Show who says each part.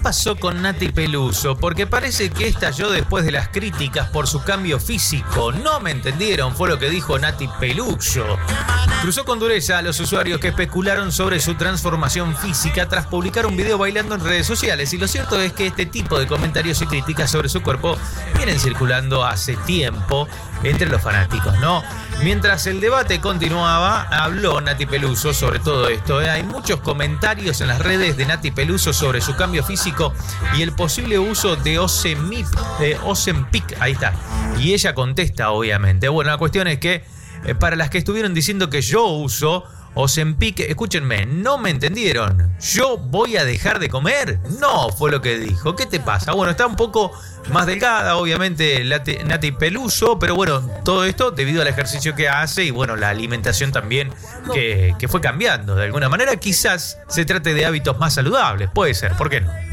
Speaker 1: pasó con Nati Peluso? Porque parece que estalló después de las críticas por su cambio físico. No me entendieron, fue lo que dijo Nati Peluso. Cruzó con dureza a los usuarios que especularon sobre su transformación física tras publicar un video bailando en redes sociales. Y lo cierto es que este tipo de comentarios y críticas sobre su cuerpo vienen circulando hace tiempo entre los fanáticos, ¿no? Mientras el debate continuaba, habló Nati Peluso sobre todo esto. Hay muchos comentarios en las redes de Nati Peluso sobre su cambio físico y el posible uso de Ozempic. Ahí está. Y ella contesta, obviamente. Bueno, la cuestión es que para las que estuvieron diciendo que yo uso Ozempic, escúchenme, no me entendieron. ¿Yo voy a dejar de comer? No, fue lo que dijo. ¿Qué te pasa? Bueno, está un poco más delgada, obviamente, Nati Peluso, pero bueno, todo esto debido al ejercicio que hace y bueno, la alimentación también que fue cambiando de alguna manera. Quizás se trate de hábitos más saludables, puede ser, ¿por qué no?